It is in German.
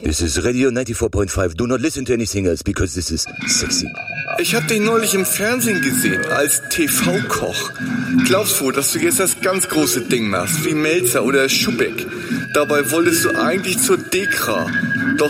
This is Radio 94.5. Do not listen to anything else, because this is sexy. Ich hab dich neulich im Fernsehen gesehen, als TV-Koch. Glaubst wohl, dass du jetzt das ganz große Ding machst, wie Melzer oder Schubeck. Dabei wolltest du eigentlich zur DEKRA.